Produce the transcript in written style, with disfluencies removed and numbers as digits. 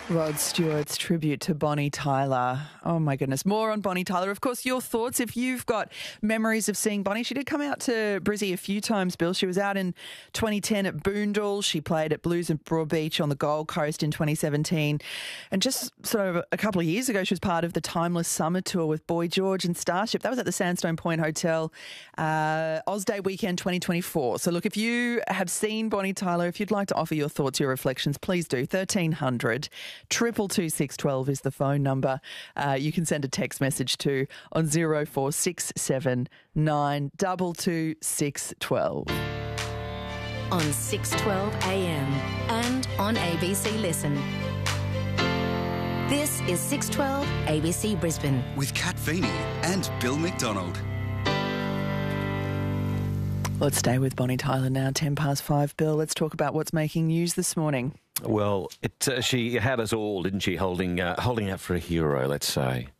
Rod Stewart's tribute to Bonnie Tyler. Oh, my goodness. More on Bonnie Tyler. Of course, your thoughts, if you've got memories of seeing Bonnie. She did come out to Brizzy a few times, Bill. She was out in 2010 at Boondall. She played at Blues and Broadbeach on the Gold Coast in 2017. And just sort of a couple of years ago, she was part of the Timeless Summer Tour with Boy George and Starship. That was at the Sandstone Point Hotel, Oz Day Weekend 2024. So, look, if you have seen Bonnie Tyler, if you'd like to offer your thoughts, your reflections, please do. 1300 222 612 is the phone number. You can send a text message to on 0467 922 612. On 612 AM and on ABC Listen. This is 612 ABC Brisbane. With Kat Veeney and Bill McDonald. Let's stay with Bonnie Tyler now, 5:10. Bill, let's talk about what's making news this morning. Well, she had us all, didn't she, holding out for a hero, let's say.